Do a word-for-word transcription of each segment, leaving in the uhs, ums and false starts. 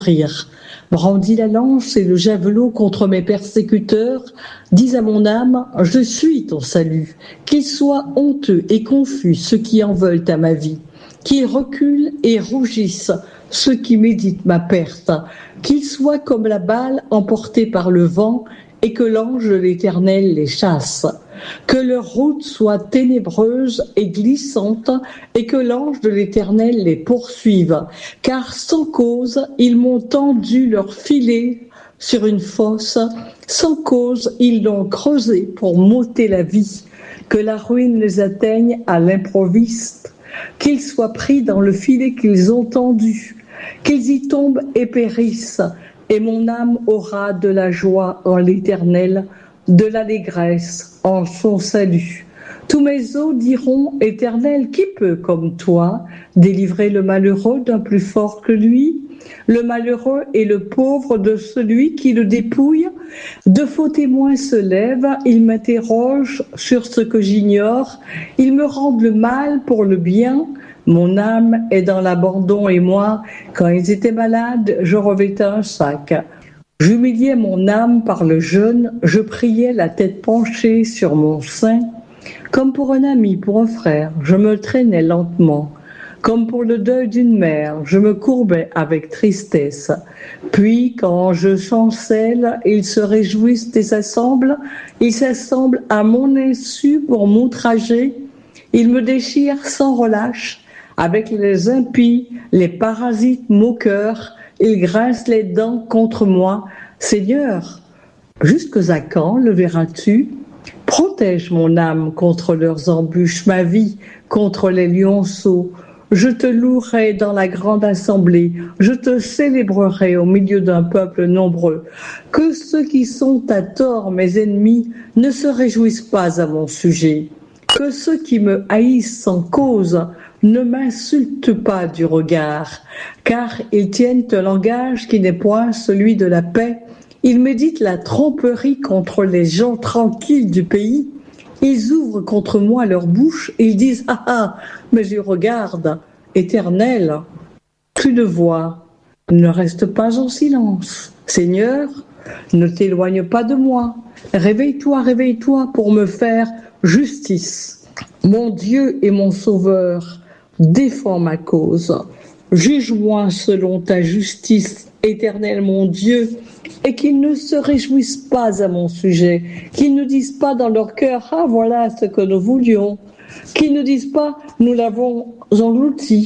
rire. Brandis la lance et le javelot contre mes persécuteurs. Dis à mon âme, je suis ton salut. Qu'ils soient honteux et confus ceux qui en veulent à ma vie. Qu'ils reculent et rougissent ceux qui méditent ma perte. Qu'ils soient comme la balle emportée par le vent et que l'ange de l'Éternel les chasse. Que leur route soit ténébreuse et glissante, et que l'ange de l'Éternel les poursuive. Car sans cause, ils m'ont tendu leur filet sur une fosse, sans cause, ils l'ont creusé pour m'ôter la vie. Que la ruine les atteigne à l'improviste, qu'ils soient pris dans le filet qu'ils ont tendu, qu'ils y tombent et périssent, et mon âme aura de la joie en l'Éternel, de l'allégresse en son salut. Tous mes os diront, Éternel, qui peut, comme toi, délivrer le malheureux d'un plus fort que lui, le malheureux et le pauvre de celui qui le dépouille? De faux témoins se lèvent, ils m'interrogent sur ce que j'ignore, ils me rendent le mal pour le bien. Mon âme est dans l'abandon et moi, quand ils étaient malades, je revêtais un sac. J'humiliais mon âme par le jeûne, je priais la tête penchée sur mon sein. Comme pour un ami, pour un frère, je me traînais lentement. Comme pour le deuil d'une mère, je me courbais avec tristesse. Puis, quand je chancelle, ils se réjouissent et s'assemblent. Ils s'assemblent à mon insu pour m'outrager. Ils me déchirent sans relâche. Avec les impies, les parasites moqueurs, ils grincent les dents contre moi. Seigneur, jusqu'à quand le verras-tu? Protège mon âme contre leurs embûches, ma vie contre les lionceaux. Je te louerai dans la grande assemblée, je te célébrerai au milieu d'un peuple nombreux. Que ceux qui sont à tort mes ennemis ne se réjouissent pas à mon sujet. Que ceux qui me haïssent sans cause ne m'insultent pas du regard, car ils tiennent un langage qui n'est point celui de la paix. Ils méditent la tromperie contre les gens tranquilles du pays. Ils ouvrent contre moi leur bouche, ils disent « Ah ah, mais je regarde, Éternel, plus de voix, ne reste pas en silence. Seigneur, ne t'éloigne pas de moi. Réveille-toi, réveille-toi pour me faire justice. Mon Dieu et mon Sauveur, défends ma cause. Juge-moi selon ta justice, Éternel mon Dieu, et qu'ils ne se réjouissent pas à mon sujet, qu'ils ne disent pas dans leur cœur « Ah, voilà ce que nous voulions », qu'ils ne disent pas « Nous l'avons englouti »,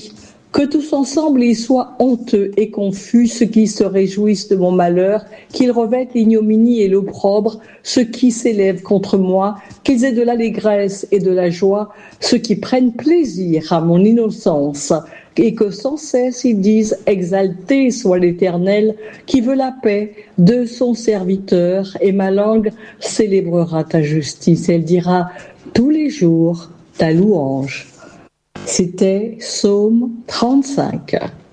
que tous ensemble ils soient honteux et confus, ceux qui se réjouissent de mon malheur, qu'ils revêtent l'ignominie et l'opprobre, ceux qui s'élèvent contre moi, qu'ils aient de l'allégresse et de la joie, ceux qui prennent plaisir à mon innocence, et que sans cesse ils disent « Exalté soit l'Éternel, qui veut la paix de son serviteur, et ma langue célébrera ta justice. Elle dira tous les jours ta louange. » C'était Psaume trente-cinq.